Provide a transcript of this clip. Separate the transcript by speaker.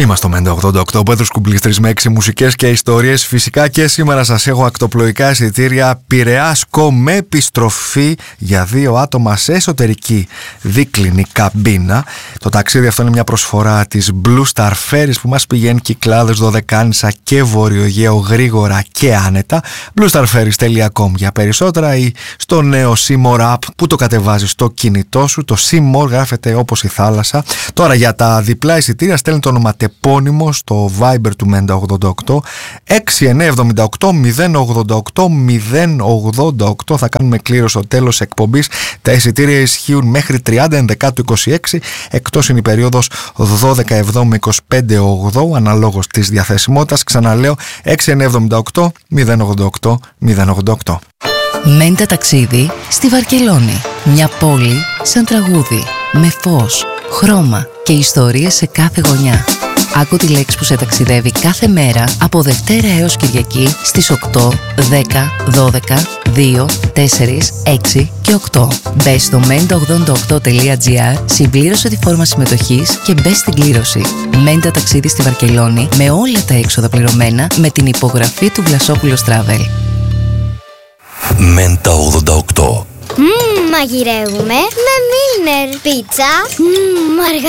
Speaker 1: Είμαστε το Μέντα 88, Πέτρος Κουμπλής, 3 με 6 μουσικές και ιστορίες. Φυσικά και σήμερα σας έχω ακτοπλοϊκά εισιτήρια Πειραιάς-Κο με επιστροφή για 2 άτομα σε εσωτερική δίκλινη καμπίνα. Το ταξίδι αυτό είναι μια προσφορά της Blue Star Ferries που μας πηγαίνει Κυκλάδες, Δωδεκάνησα και Βόρειο Αιγαίο γρήγορα και άνετα. bluestarferries.com για περισσότερα ή στο νέο C More App που το κατεβάζει στο κινητό σου. Το C More γράφεται όπως η θάλασσα. Τώρα για τα διπλά εισιτήρια στέλνει το ονοματεπώνυμο στο Viber του Μέντα 88 6978 088 088. Θα κάνουμε κλήρωση στο τέλος εκπομπής. Τα εισιτήρια ισχύουν μέχρι 30/11/26, εκτός είναι η περίοδος 12/7/25/8 αναλόγως της διαθεσιμότητας. Ξαναλέω 6978 088 088.
Speaker 2: Μέντα ταξίδι στη Βαρκελόνη. Μια πόλη σαν τραγούδι, με φως, χρώμα και ιστορίες σε κάθε γωνιά. Άκου τη λέξη που σε ταξιδεύει κάθε μέρα από Δευτέρα έως Κυριακή στις 8, 10, 12, 2, 4, 6 και 8. Μπες στο menta88.gr, συμπλήρωσε τη φόρμα συμμετοχής και μπες στην κλήρωση. Μέντα ταξίδι στη Βαρκελόνη με όλα τα έξοδα πληρωμένα με την υπογραφή του Βλασόπουλος Travel.
Speaker 3: Μέντα 88.
Speaker 4: Μαγειρεύουμε με Μίλνερ. Πίτσα,